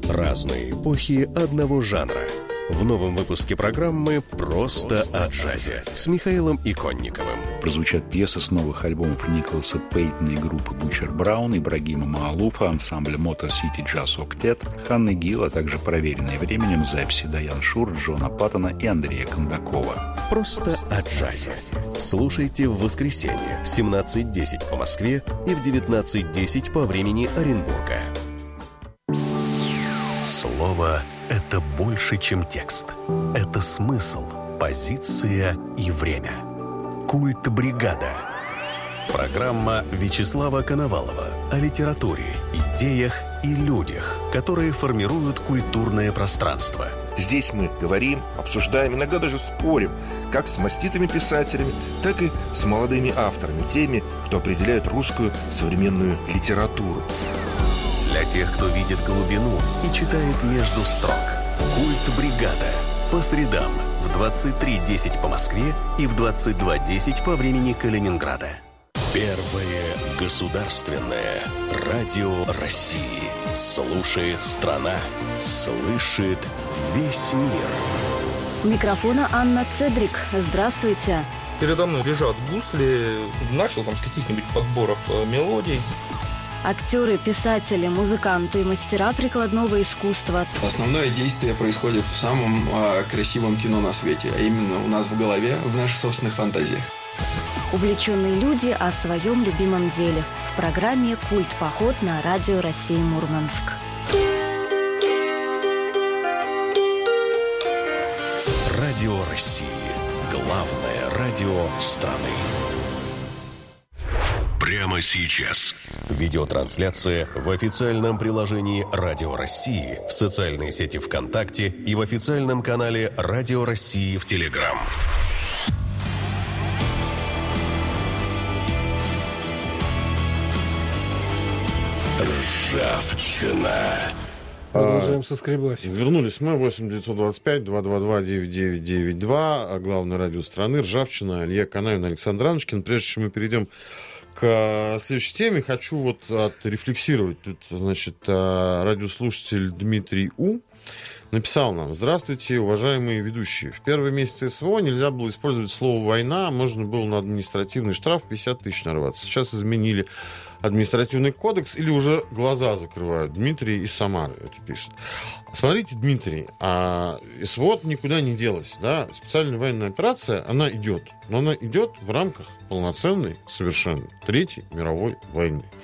Разные эпохи одного жанра. В новом выпуске программы «Просто о джазе» с Михаилом Иконниковым. Прозвучат пьесы с новых альбомов Николаса Пейтона и группы Бучер Браун, Ибрагима Маалуфа, ансамбля Motor City Jazz Octet, Ханны Гилл, а также проверенные временем записи Дайан Шур, Джона Паттона и Андрея Кондакова. «Просто о джазе». Слушайте в воскресенье в 17:10 по Москве и в 19:10 по времени Оренбурга. Слово — это больше, чем текст. Это смысл, позиция и время. Культ бригада. Программа Вячеслава Коновалова о литературе, идеях и людях, которые формируют культурное пространство. Здесь мы говорим, обсуждаем, иногда даже спорим, как с маститыми писателями, так и с молодыми авторами, теми, кто определяет русскую современную литературу. Для тех, кто видит глубину и читает между строк. Культ бригада. По средам в 23:10 по Москве и в 22:10 по времени Калининграда. Первое государственное радио России. Слушает страна, слышит весь мир. У микрофона Анна Цедрик. Здравствуйте. Передо мной лежат гусли. Начал там с каких-нибудь подборов мелодий. Актеры, писатели, музыканты и мастера прикладного искусства. Основное действие происходит в самом красивом кино на свете, а именно у нас в голове, в наших собственных фантазиях. Увлеченные люди о своем любимом деле. В программе «Культ-поход» на радио России Мурманск. Радио России. Главное радио страны. Прямо сейчас. Видеотрансляция в официальном приложении Радио России, в социальной сети ВКонтакте и в официальном канале Радио России в Телеграм. Ржавчина. Продолжаем соскребать. Вернулись мы. 8-925-222-9992. Главное радио страны. Ржавчина. Илья Канаев, Александр Анушкин. Прежде чем мы перейдем к следующей теме, хочу отрефлексировать. Тут, значит, радиослушатель Дмитрий У. Написал нам: здравствуйте, уважаемые ведущие. В первые месяцы СВО нельзя было использовать слово «война», можно было на административный штраф 50 тысяч нарваться. Сейчас изменили административный кодекс или уже глаза закрывают. Дмитрий из Самары это пишет. Смотрите, Дмитрий, СВО никуда не делась. Да? Специальная военная операция, она идет. Но она идет в рамках полноценной, совершенно Третьей мировой войны.